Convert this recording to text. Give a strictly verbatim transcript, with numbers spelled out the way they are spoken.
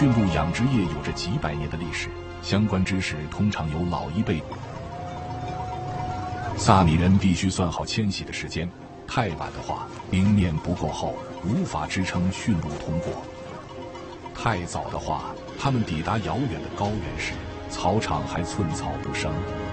驯鹿养殖业有着几百年的历史，相关知识通常由老一辈。萨米人必须算好迁徙的时间，太晚的话，冰面不够厚，无法支撑驯鹿通过；太早的话，他们抵达遥远的高原时，草场还寸草不生。